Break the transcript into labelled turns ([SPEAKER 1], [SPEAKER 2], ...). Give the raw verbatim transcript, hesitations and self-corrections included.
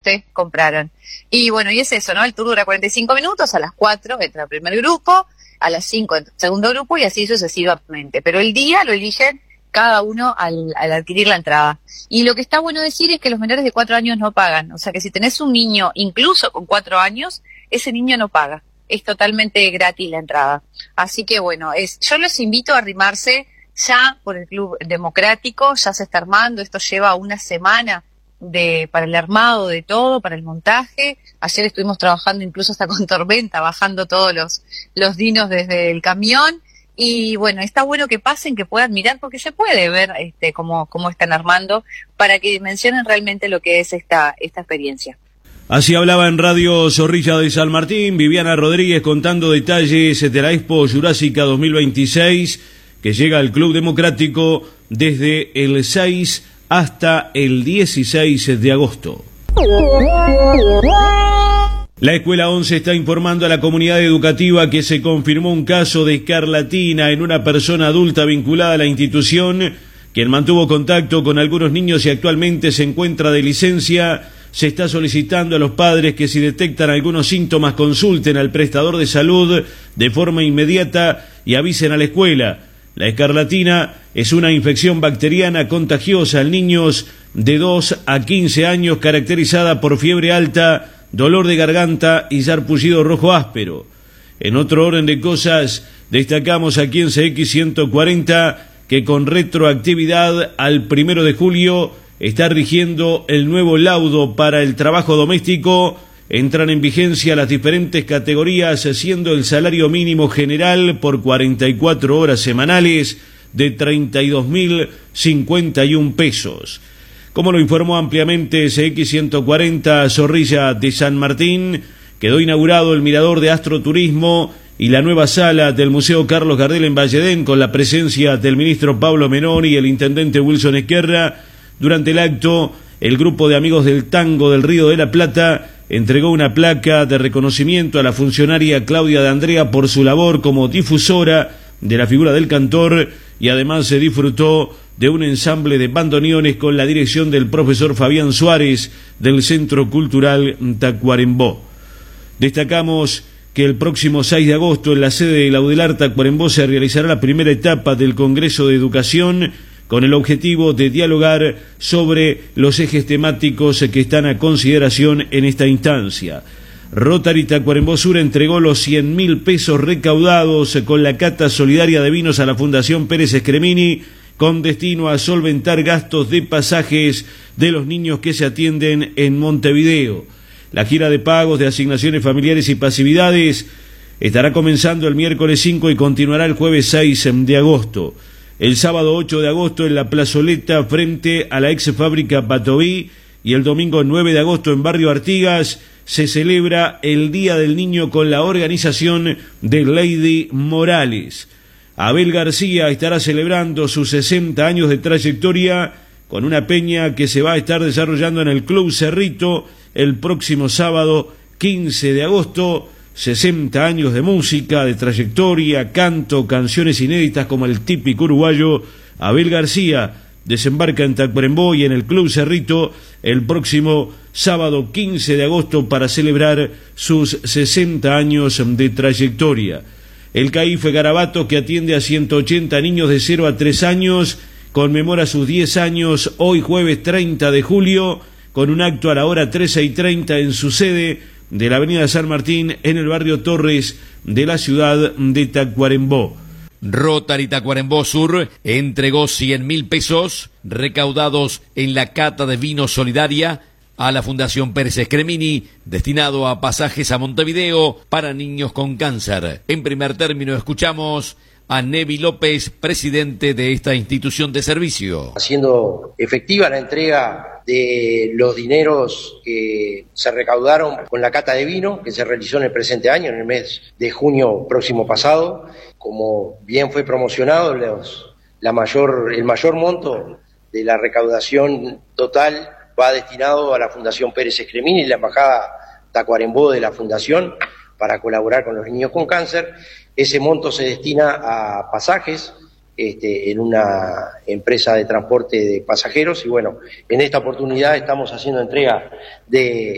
[SPEAKER 1] usted compraron. Y bueno, y es eso, ¿no? El tour dura cuarenta y cinco minutos, a las cuatro entra el primer grupo, a las cinco entra el segundo grupo y así sucesivamente. Pero el día lo eligen cada uno al, al adquirir la entrada. Y lo que está bueno decir es que los menores de cuatro años no pagan. O sea que si tenés un niño, incluso con cuatro años, ese niño no paga. Es totalmente gratis la entrada. Así que bueno, es, yo los invito a arrimarse ya por el Club Democrático, ya se está armando, esto lleva una semana de para el armado de todo, para el montaje. Ayer estuvimos trabajando incluso hasta con tormenta, bajando todos los, los dinos desde el camión. Y bueno, está bueno que pasen, que puedan mirar, porque se puede ver este cómo, cómo están armando, para que dimensionen realmente lo que es esta, esta experiencia.
[SPEAKER 2] Así hablaba en Radio Zorrilla de San Martín, Viviana Rodríguez, contando detalles de la Expo Jurásica dos mil veintiséis, que llega al Club Democrático desde el seis hasta el dieciséis de agosto. La Escuela once está informando a la comunidad educativa que se confirmó un caso de escarlatina en una persona adulta vinculada a la institución, quien mantuvo contacto con algunos niños y actualmente se encuentra de licencia. Se está solicitando a los padres que si detectan algunos síntomas consulten al prestador de salud de forma inmediata y avisen a la escuela. La escarlatina es una infección bacteriana contagiosa en niños de dos a quince años caracterizada por fiebre alta, dolor de garganta y sarpullido rojo áspero. En otro orden de cosas, destacamos aquí en C X ciento cuarenta que con retroactividad al primero de julio está rigiendo el nuevo laudo para el trabajo doméstico. Entran en vigencia las diferentes categorías, siendo el salario mínimo general por cuarenta y cuatro horas semanales de treinta y dos mil cincuenta y un pesos. Como lo informó ampliamente C X ciento cuarenta Zorrilla de San Martín, quedó inaugurado el mirador de Astroturismo y la nueva sala del Museo Carlos Gardel en Valledén, con la presencia del ministro Pablo Menoni y el intendente Wilson Esquerra. Durante el acto, el grupo de amigos del tango del Río de la Plata entregó una placa de reconocimiento a la funcionaria Claudia de Andrea por su labor como difusora de la figura del cantor, y además se disfrutó de un ensamble de bandoneones con la dirección del profesor Fabián Suárez del Centro Cultural Tacuarembó. Destacamos que el próximo seis de agosto en la sede de Laudelar Tacuarembó se realizará la primera etapa del Congreso de Educación, con el objetivo de dialogar sobre los ejes temáticos que están a consideración en esta instancia. Rotary Tacuarembó Sur entregó los cien mil pesos recaudados con la cata solidaria de vinos a la Fundación Pérez Escremini, con destino a solventar gastos de pasajes de los niños que se atienden en Montevideo. La gira de pagos de asignaciones familiares y pasividades estará comenzando el miércoles cinco y continuará el jueves seis de agosto. El sábado ocho de agosto en la plazoleta frente a la ex fábrica Patoví, y el domingo nueve de agosto en Barrio Artigas se celebra el Día del Niño con la organización de Lady Morales. Abel García estará celebrando sus sesenta años de trayectoria con una peña que se va a estar desarrollando en el Club Cerrito el próximo sábado quince de agosto. sesenta años de música, de trayectoria, canto, canciones inéditas como el típico uruguayo. Abel García desembarca en Tacuarembó y en el Club Cerrito el próximo sábado quince de agosto para celebrar sus sesenta años de trayectoria. El CAIFE Garabato, que atiende a ciento ochenta niños de cero a tres años, conmemora sus diez años hoy jueves treinta de julio con un acto a la hora trece y treinta en su sede de la avenida San Martín, en el barrio Torres de la ciudad de Tacuarembó.
[SPEAKER 3] Rotary Tacuarembó Sur entregó cien mil pesos recaudados en la cata de vino solidaria a la Fundación Pérez Escremini, destinado a pasajes a Montevideo para niños con cáncer. En primer término escuchamos a Nevi López, presidente de esta institución de servicio.
[SPEAKER 4] Haciendo efectiva la entrega de los dineros que se recaudaron con la cata de vino que se realizó en el presente año, en el mes de junio próximo pasado. Como bien fue promocionado, los, la mayor, el mayor monto de la recaudación total va destinado a la Fundación Pérez Escremini y la Embajada Tacuarembó de la Fundación para colaborar con los niños con cáncer. Ese monto se destina a pasajes este, en una empresa de transporte de pasajeros y bueno, en esta oportunidad estamos haciendo entrega de